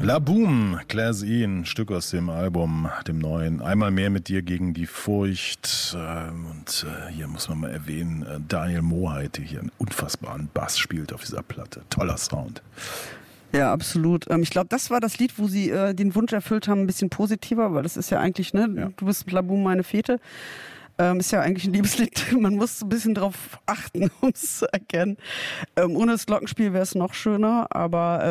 La Boom, Class E, ein Stück aus dem Album, dem neuen. Einmal mehr mit dir gegen die Furcht. Und hier muss man mal erwähnen, Daniel Moheit, der hier einen unfassbaren Bass spielt auf dieser Platte. Toller Sound. Ja, absolut. Ich glaube, das war das Lied, wo sie den Wunsch erfüllt haben, ein bisschen positiver, weil das ist ja eigentlich, ne, ja. Du bist La Boom, meine Fete. Ist ja eigentlich ein Liebeslied. Man muss ein bisschen drauf achten, um es zu erkennen. Ohne das Glockenspiel wäre es noch schöner, aber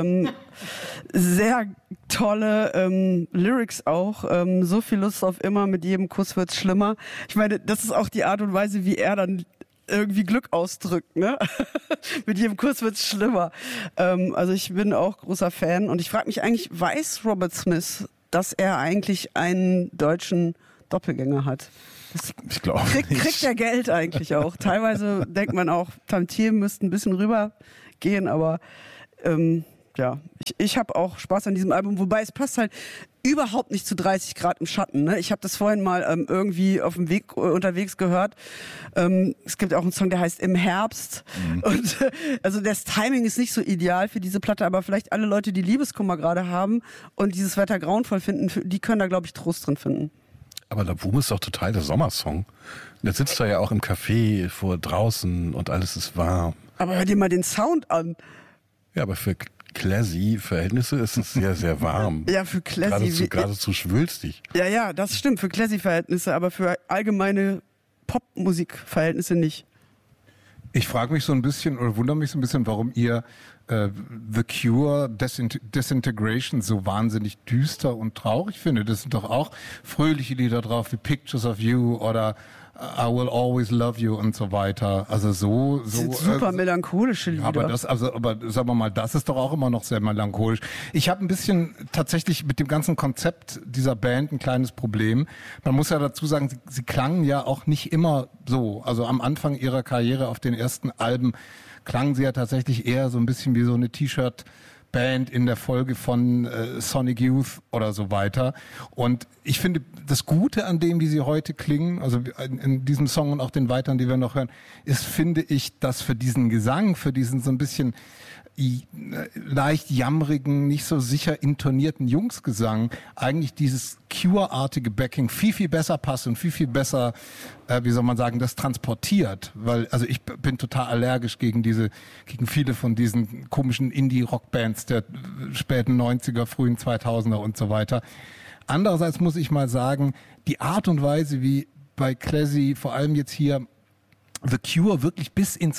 sehr tolle Lyrics auch. So viel Lust auf immer, mit jedem Kuss wird's schlimmer. Ich meine, das ist auch die Art und Weise, wie er dann irgendwie Glück ausdrückt, ne? Mit jedem Kuss wird's schlimmer. Also ich bin auch großer Fan und ich frage mich eigentlich, weiß Robert Smith, dass er eigentlich einen deutschen Doppelgänger hat? Ich glaube kriegt er Geld eigentlich auch. Teilweise denkt man auch, Tantiemen müssten ein bisschen rübergehen, aber ja, ich habe auch Spaß an diesem Album, wobei es passt halt überhaupt nicht zu 30 Grad im Schatten. Ne? Ich habe das vorhin mal irgendwie auf dem Weg unterwegs gehört. Es gibt auch einen Song, der heißt Im Herbst. Und also das Timing ist nicht so ideal für diese Platte, aber vielleicht alle Leute, die Liebeskummer gerade haben und dieses Wetter grauenvoll finden, die können da, glaube ich, Trost drin finden. Aber La Boom ist doch total der Sommersong. Der sitzt da ja auch im Café vor draußen und alles ist warm. Aber hör dir mal den Sound an. Ja, aber für Classy-Verhältnisse ist es sehr, sehr warm. Ja, für Classy. Geradezu schwülstig. Ja, das stimmt, für Classy-Verhältnisse, aber für allgemeine Popmusik-Verhältnisse nicht. Ich frage mich so ein bisschen oder wundere mich so ein bisschen, warum ihr The Cure Disintegration so wahnsinnig düster und traurig findet. Das sind doch auch fröhliche Lieder drauf, wie Pictures of You oder I Will Always Love You und so weiter. Also so das sind super melancholische Lieder. Aber sagen wir mal, das ist doch auch immer noch sehr melancholisch. Ich habe ein bisschen tatsächlich mit dem ganzen Konzept dieser Band ein kleines Problem. Man muss ja dazu sagen, sie klangen ja auch nicht immer so. Also am Anfang ihrer Karriere auf den ersten Alben klangen sie ja tatsächlich eher so ein bisschen wie so eine T-Shirt-Band in der Folge von Sonic Youth oder so weiter. Und ich finde, das Gute an dem, wie sie heute klingen, also in diesem Song und auch den weiteren, die wir noch hören, ist, finde ich, dass für diesen Gesang, für diesen so ein bisschen leicht jammrigen, nicht so sicher intonierten Jungsgesang eigentlich dieses Cure-artige Backing viel, viel besser passt und viel, viel besser, wie soll man sagen, das transportiert. Weil, also ich bin total allergisch gegen viele von diesen komischen Indie-Rock-Bands der späten 90er, frühen 2000er und so weiter. Andererseits muss ich mal sagen, die Art und Weise, wie bei Classy, vor allem jetzt hier The Cure wirklich bis in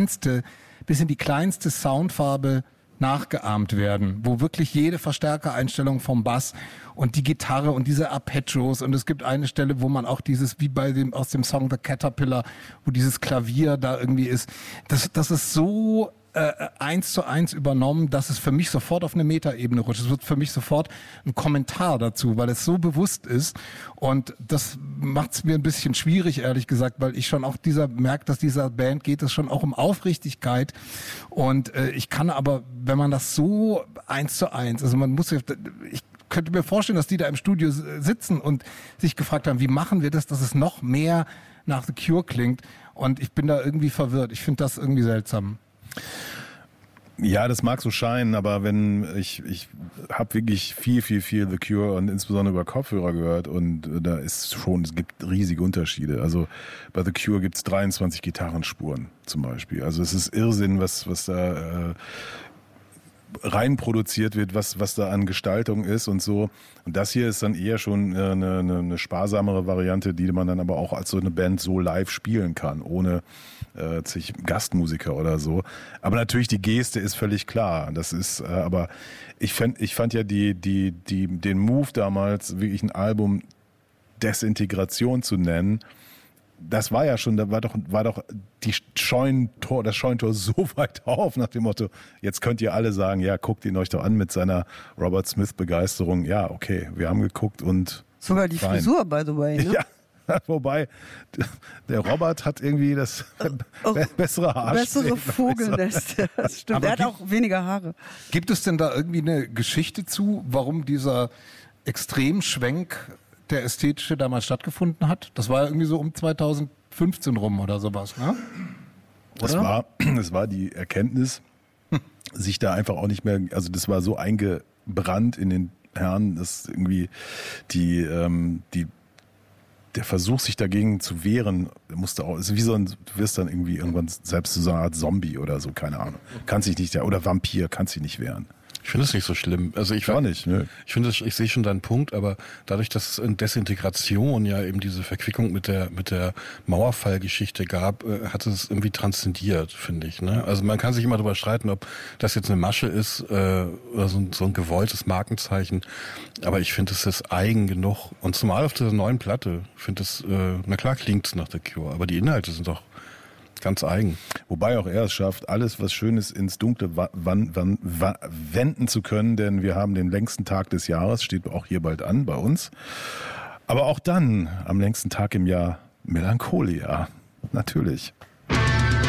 die kleinste Soundfarbe nachgeahmt werden, wo wirklich jede Verstärkereinstellung vom Bass und die Gitarre und diese Arpeggios und es gibt eine Stelle, wo man auch dieses, wie aus dem Song The Caterpillar, wo dieses Klavier da irgendwie ist, das ist so 1:1 übernommen, dass es für mich sofort auf eine Metaebene rutscht. Es wird für mich sofort ein Kommentar dazu, weil es so bewusst ist und das macht es mir ein bisschen schwierig, ehrlich gesagt, weil ich schon auch merke, dass dieser Band geht es schon auch um Aufrichtigkeit und ich kann aber, wenn man das so 1:1, also ich könnte mir vorstellen, dass die da im Studio sitzen und sich gefragt haben, wie machen wir das, dass es noch mehr nach The Cure klingt und ich bin da irgendwie verwirrt. Ich finde das irgendwie seltsam. Ja, das mag so scheinen, aber wenn ich habe wirklich viel The Cure und insbesondere über Kopfhörer gehört und es gibt riesige Unterschiede. Also bei The Cure gibt's 23 Gitarrenspuren zum Beispiel. Also es ist Irrsinn, was da rein produziert wird, was da an Gestaltung ist und so. Und das hier ist dann eher schon eine sparsamere Variante, die man dann aber auch als so eine Band so live spielen kann, ohne zig Gastmusiker oder so. Aber natürlich die Geste ist völlig klar. Das ist, aber ich fand ja den Move damals, wirklich ein Album Desintegration zu nennen, das war ja schon, da war doch das Scheunentor so weit auf, nach dem Motto, jetzt könnt ihr alle sagen, ja, guckt ihn euch doch an mit seiner Robert Smith-Begeisterung. Ja, okay, wir haben geguckt und sogar die Frisur, by the way, ne? Ja, wobei, der Robert hat irgendwie das bessere Haarsträhne. Bessere Vogelnest, das stimmt. Aber er hat auch weniger Haare. Gibt es denn da irgendwie eine Geschichte zu, warum dieser Extremschwenk der ästhetische damals stattgefunden hat? Das war ja irgendwie so um 2015 rum oder sowas, ne? Das war die Erkenntnis, sich da einfach auch nicht mehr, also das war so Brand in den Herren, ist irgendwie der Versuch, sich dagegen zu wehren, musste auch, ist wie du wirst dann irgendwie irgendwann selbst so eine Art Zombie oder so, keine Ahnung. Kannst dich nicht, oder Vampir, kannst dich nicht wehren. Ich finde es nicht so schlimm. Also ich Gar nicht, nö. Ich finde, ich sehe schon deinen Punkt, aber dadurch, dass es in Desintegration ja eben diese Verquickung mit der Mauerfallgeschichte gab, hat es irgendwie transzendiert, finde ich. Ne? Also man kann sich immer darüber streiten, ob das jetzt eine Masche ist oder so ein gewolltes Markenzeichen. Aber ich finde, es ist eigen genug. Und zumal auf dieser neuen Platte, ich finde es, na klar klingt es nach The Cure, aber die Inhalte sind doch ganz eigen. Wobei auch er es schafft, alles, was Schönes ins Dunkle wenden zu können, denn wir haben den längsten Tag des Jahres, steht auch hier bald an bei uns. Aber auch dann, am längsten Tag im Jahr, Melancholia. Natürlich.